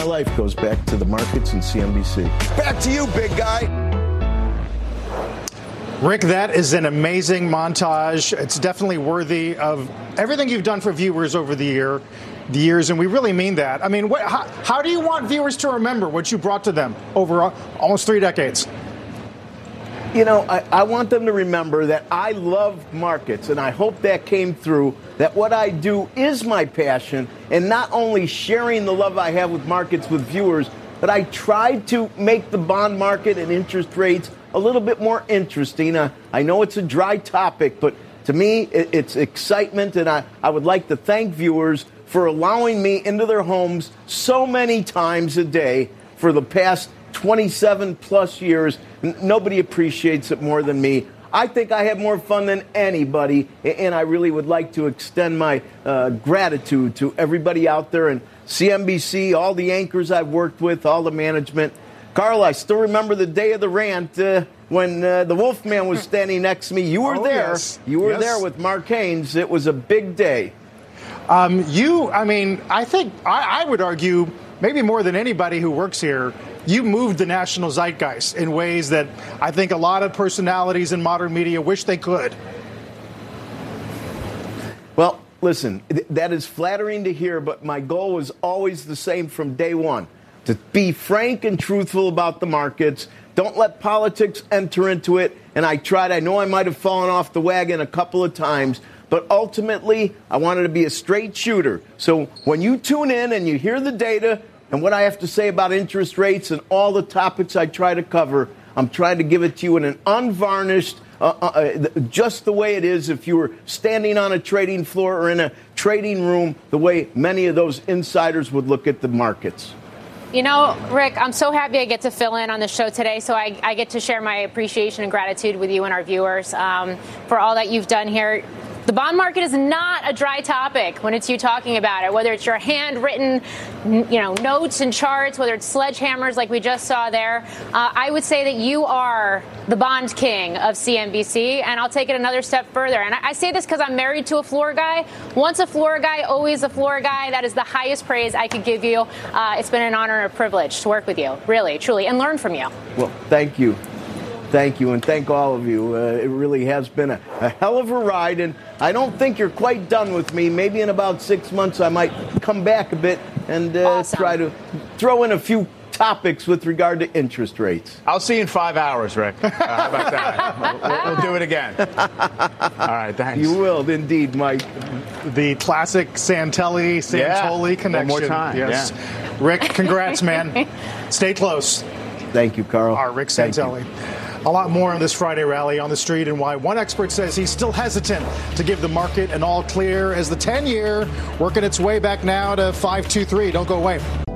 My life goes back to the markets and CNBC. Back to you, big guy. Rick, that is an amazing montage. It's definitely worthy of everything you've done for viewers over the years, and we really mean that. I mean, how do you want viewers to remember what you brought to them over almost 3 decades? You know, I want them to remember that I love markets, and I hope that came through, that what I do is my passion, and not only sharing the love I have with markets with viewers, but I tried to make the bond market and interest rates a little bit more interesting. I know it's a dry topic, but to me, it's excitement, and I would like to thank viewers for allowing me into their homes so many times a day for the past 27 plus years. Nobody appreciates it more than me. I think I have more fun than anybody, and I really would like to extend my gratitude to everybody out there and CNBC, all the anchors I've worked with, all the management. Carl, I still remember the day of the rant when the Wolfman was standing next to me. You were there. Yes. You were there with Mark Haynes. It was a big day. I think I would argue maybe more than anybody who works here, you moved the national zeitgeist in ways that I think a lot of personalities in modern media wish they could. Well, listen, that is flattering to hear, but my goal was always the same from day one, to be frank and truthful about the markets. Don't let politics enter into it. And I tried. I know I might have fallen off the wagon a couple of times, but ultimately I wanted to be a straight shooter. So when you tune in and you hear the data and what I have to say about interest rates and all the topics I try to cover, I'm trying to give it to you in an unvarnished, just the way it is if you were standing on a trading floor or in a trading room, the way many of those insiders would look at the markets. You know, Rick, I'm so happy I get to fill in on the show today, so I get to share my appreciation and gratitude with you and our viewers for all that you've done here. The bond market is not a dry topic when it's you talking about it, whether it's your handwritten, notes and charts, whether it's sledgehammers like we just saw there. I would say that you are the bond king of CNBC, and I'll take it another step further. And I say this because I'm married to a floor guy. Once a floor guy, always a floor guy. That is the highest praise I could give you. It's been an honor and a privilege to work with you, really, truly, and learn from you. Well, thank you. Thank you, and thank all of you. It really has been a hell of a ride, and I don't think you're quite done with me. Maybe in about 6 months I might come back a bit and try to throw in a few topics with regard to interest rates. I'll see you in 5 hours, Rick. How about that? We'll do it again. All right, thanks. You will, indeed, Mike. The classic Santoli connection. One more time. Yes. Yeah. Rick, congrats, man. Stay close. Thank you, Carl. Our Rick Santelli. A lot more on this Friday rally on the street and why one expert says he's still hesitant to give the market an all clear as the 10-year working its way back now to 523. Don't go away.